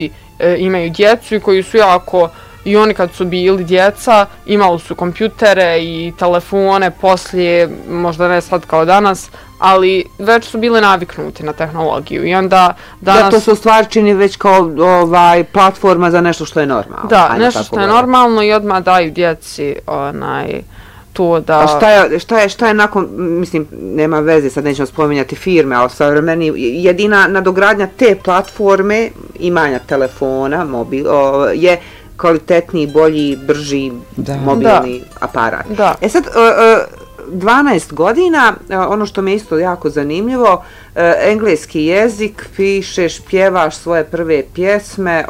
imaju djecu i koji su jako, i oni kad su bili djeca imali su kompjutere i telefone poslije, možda ne sad kao danas, ali već su bili naviknuti na tehnologiju i onda danas... Da, to se u stvari čini već kao platforma za nešto što je normalno. Da, nešto što je normalno i odmah daju djeci to da... A šta je nakon, mislim, nema veze, sad nećemo spominjati firme, ali savremeni, jedina nadogradnja te platforme, imanja telefona, je kvalitetniji, bolji, brži mobilni aparat. Da. Sad, 12 godina, ono što mi je isto jako zanimljivo, engleski jezik, pišeš, pjevaš svoje prve pjesme,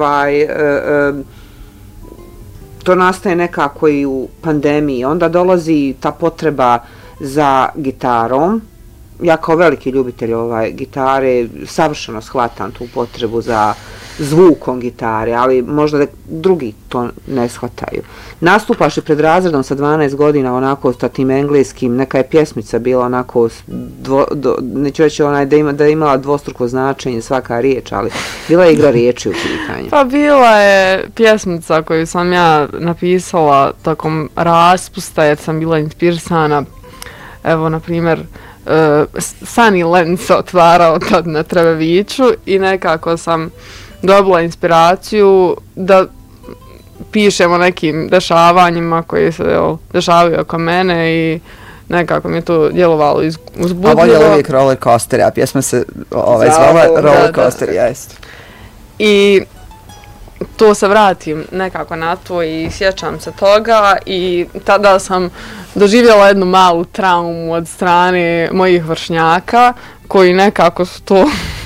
to nastaje nekako i u pandemiji, onda dolazi ta potreba za gitarom. Ja kao veliki ljubitelj gitare savršeno shvatam tu potrebu za zvukom gitare, ali možda da drugi to ne shvataju. Nastupaš i pred razredom sa 12 godina onako sa tim engleskim, neka je pjesmica bila onako, neću reći da je imala dvostruko značenje svaka riječ, ali bila je igra riječi u pitanju. Pa bila je pjesmica koju sam ja napisala tokom raspusta jer sam bila inspirisana, evo na primjer, Sunnyland se otvarao tad na Trebeviću i nekako sam dobila inspiraciju da pišem o nekim dešavanjima koji se dešavaju oko mene i nekako mi je to djelovalo uzbudljivo. A voljela uvijek roller coaster, a pjesma se zvala roller coaster, jest. I to se vratim nekako na to i sjećam se toga i tada sam doživjela jednu malu traumu od strane mojih vršnjaka koji nekako su to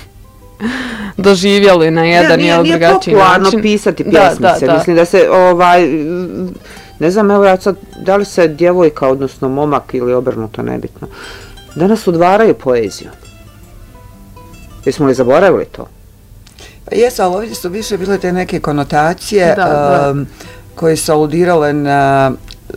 doživjeli na jedan ili drugačiji način. Nije popularno pisati pjesmice, mislim da se ne znam, evo ja sad, da li se djevojka, odnosno momak ili obrnuto, nebitno, danas udvaraju poeziju. Jesmo li zaboravili to? Jesu, ali ovdje su više bile te neke konotacije koje su aludirale na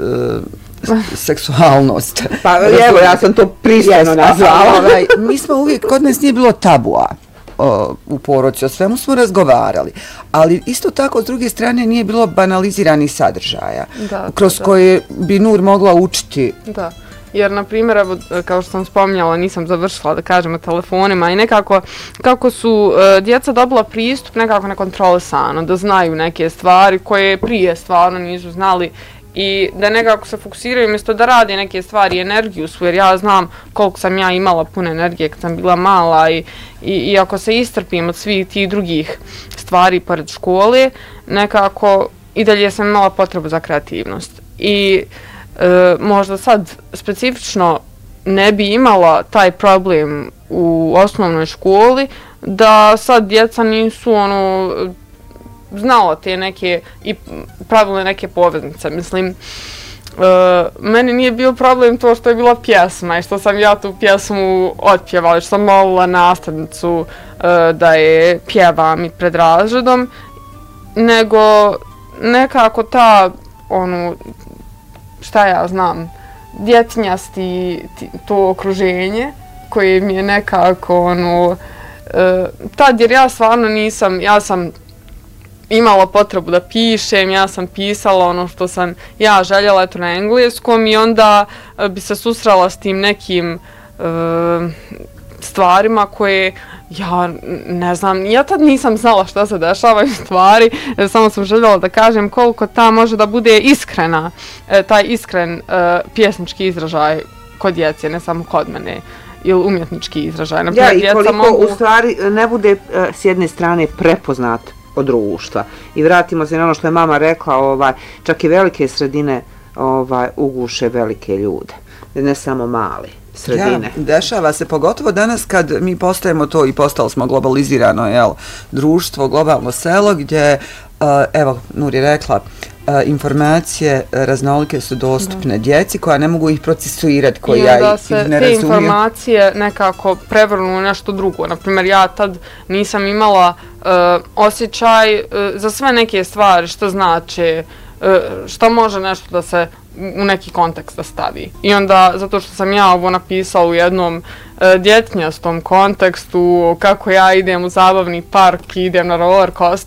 seksualnost. Pa evo, ja sam to pristojno nazvala. Mi smo uvijek, kod nas nije bilo tabua u porodici, o svemu smo razgovarali, ali isto tako s druge strane nije bilo banaliziranih sadržaja kroz koje bi Nur mogla učiti. Da. Jer, na primjer, evo, kao što sam spominjala, nisam završila da kažemo telefonima i nekako kako su djeca dobila pristup nekako nekontrolisano, da znaju neke stvari koje prije stvarno nisu znali i da nekako se fokusiraju umjesto da rade neke stvari i energiju svoju, jer ja znam koliko sam ja imala puno energije kad sam bila mala i ako se istrpim od svih tih drugih stvari pored škole, nekako i dalje sam imala potrebu za kreativnost. I možda sad specifično ne bi imala taj problem u osnovnoj školi da sad djeca nisu znala te neke i pravile neke poveznice. Mislim, meni nije bio problem to što je bila pjesma i što sam ja tu pjesmu otpjevala, što sam molila nastavnicu da je pjevam i pred razredom, nego nekako ta šta ja znam, djetinjasti to okruženje koje mi je nekako tad jer ja stvarno nisam, ja sam imala potrebu da pišem, ja sam pisala ono što sam ja željela na engleskom i onda bi se susrela s tim nekim stvarima koje ja ne znam, ja tad nisam znala šta se dešavaju stvari, samo sam željela da kažem koliko ta može da bude iskrena, taj iskren pjesnički izražaj kod djece, ne samo kod mene, ili umjetnički izražaj. Ja, i koliko u stvari ne bude s jedne strane prepoznat od društva. I vratimo se na ono što je mama rekla, čak i velike sredine uguše velike ljude, ne samo mali. Sredine. Ja, dešava se, pogotovo danas kad mi postajemo to i postali smo globalizirano društvo, globalno selo gdje, evo, Nur je rekla, informacije raznolike su dostupne djeci koja ne mogu ih procesuirati, koja ja ih ne razumijem. I onda se te informacije nekako prevrnu u nešto drugo. Naprimjer, ja tad nisam imala osjećaj za sve neke stvari što znači šta može nešto da se u neki kontekst da stavi. I onda, zato što sam ja ovo napisala u jednom djetnjastom kontekstu, kako ja idem u zabavni park, idem na roller coaster,